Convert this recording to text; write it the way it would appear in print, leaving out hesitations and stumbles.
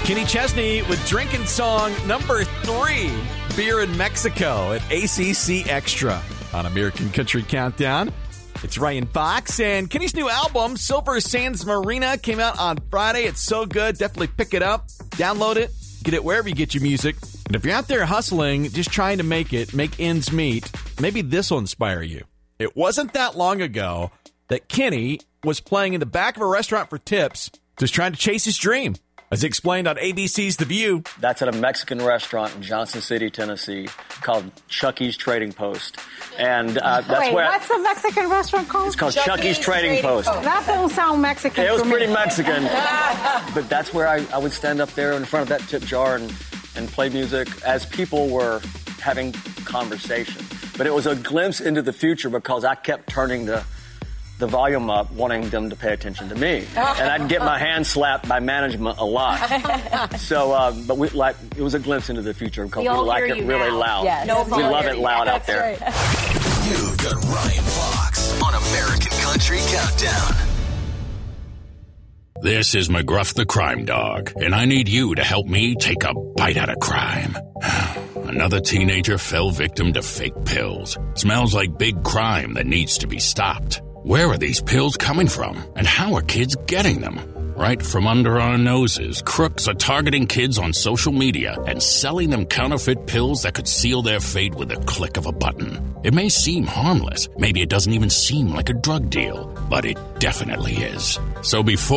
Kenny Chesney with drinking song number 3, Beer in Mexico at ACC Extra on American Country Countdown. It's Ryan Fox, and Kenny's new album, Silver Sands Marina, came out on Friday. It's so good. Definitely pick it up, download it, get it wherever you get your music. And if you're out there hustling, just trying to make ends meet, maybe this will inspire you. It wasn't that long ago that Kenny was playing in the back of a restaurant for tips, just trying to chase his dream. As explained on ABC's The View. That's at a Mexican restaurant in Johnson City, Tennessee, called Chucky's Trading Post. And that's what's the Mexican restaurant called? It's called Chucky's Trading Post. That don't sound Mexican. It was pretty Mexican. But that's where I would stand up there in front of that tip jar and play music as people were having conversation. But it was a glimpse into the future because I kept turning the volume up, wanting them to pay attention to me. And I'd get my hand slapped by management a lot. So, but it was a glimpse into the future because we like it really loud. Yes. We love it loud out there. Right. You've got Ryan Fox on American Country Countdown. This is McGruff the Crime Dog, and I need you to help me take a bite out of crime. Another teenager fell victim to fake pills. Smells like big crime that needs to be stopped. Where are these pills coming from, and how are kids getting them? Right from under our noses, crooks are targeting kids on social media and selling them counterfeit pills that could seal their fate with a click of a button. It may seem harmless. Maybe it doesn't even seem like a drug deal, but it definitely is. So before